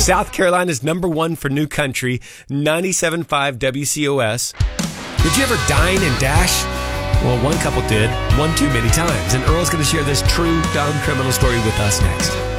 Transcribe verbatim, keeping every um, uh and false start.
South Carolina's number one for new country, ninety-seven point five W C O S. Did you ever dine and dash? Well, one couple did, one too many times. And Earl's going to share this true dumb criminal story with us next.